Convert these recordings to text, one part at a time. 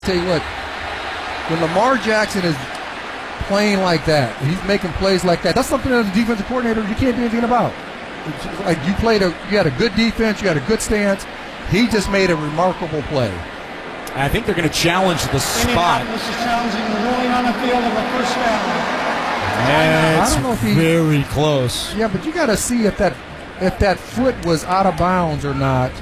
Tell you what, when Lamar Jackson is playing like that, he's making plays like that, that's something as a defensive coordinator you can't do anything about. It's just like you had a good defense, you had a good stance. He just made a remarkable play. I think they're going to challenge the spot. Indianapolis is challenging the ruling on the field of a first down. It's I don't know if very close. Yeah, but you got to see if that foot was out of bounds or not.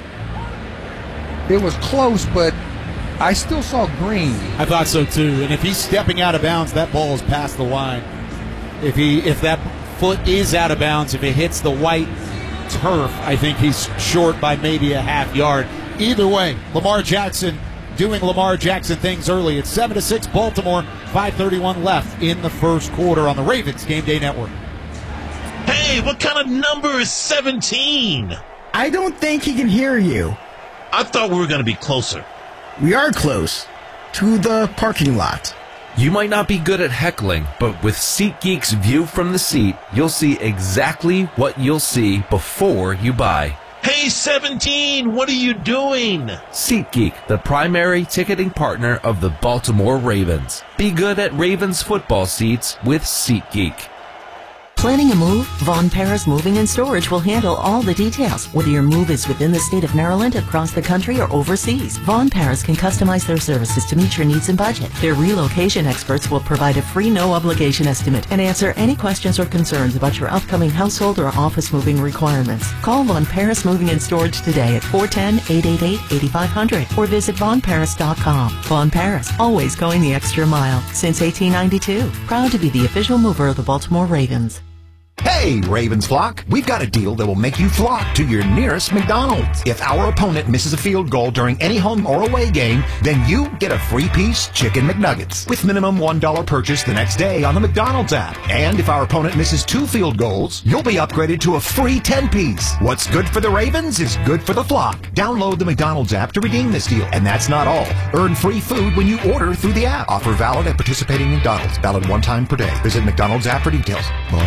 It was close, but I still saw green. I thought so too. And if he's stepping out of bounds, that ball is past the line. If that foot is out of bounds, if it hits the white turf, I think he's short by maybe a half yard. Either way, Lamar Jackson doing Lamar Jackson things early. It's 7-6 Baltimore, 5:31 left in the first quarter on the Ravens Game Day Network. Hey, what kind of number is 17? I don't think he can hear you. I thought we were going to be closer. We are close to the parking lot. You might not be good at heckling, but with SeatGeek's view from the seat, you'll see exactly what you'll see before you buy. Hey, 17, what are you doing? SeatGeek, the primary ticketing partner of the Baltimore Ravens. Be good at Ravens football seats with SeatGeek. Planning a move? Von Paris Moving and Storage will handle all the details. Whether your move is within the state of Maryland, across the country, or overseas, Von Paris can customize their services to meet your needs and budget. Their relocation experts will provide a free no-obligation estimate and answer any questions or concerns about your upcoming household or office moving requirements. Call Von Paris Moving and Storage today at 410-888-8500 or visit vonparis.com. Von Paris, always going the extra mile since 1892. Proud to be the official mover of the Baltimore Ravens. Hey, Ravens flock, we've got a deal that will make you flock to your nearest McDonald's. If our opponent misses a field goal during any home or away game, then you get a free-piece Chicken McNuggets with minimum $1 purchase the next day on the McDonald's app. And if our opponent misses 2 field goals, you'll be upgraded to a free 10-piece. What's good for the Ravens is good for the flock. Download the McDonald's app to redeem this deal. And that's not all. Earn free food when you order through the app. Offer valid at participating McDonald's. Valid one time per day. Visit McDonald's app for details.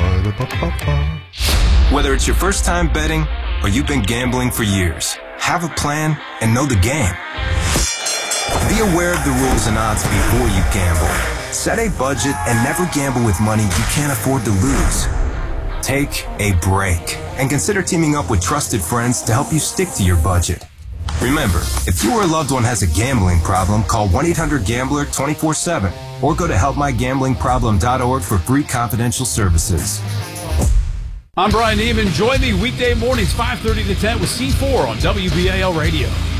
Whether it's your first time betting or you've been gambling for years, have a plan and know the game. Be aware of the rules and odds before you gamble. Set a budget and never gamble with money you can't afford to lose. Take a break and consider teaming up with trusted friends to help you stick to your budget. Remember, if you or a loved one has a gambling problem, call 1-800-GAMBLER 24/7 or go to helpmygamblingproblem.org for free confidential services. I'm Brian Neiman. Join me weekday mornings 5:30 to 10 with C4 on WBAL Radio.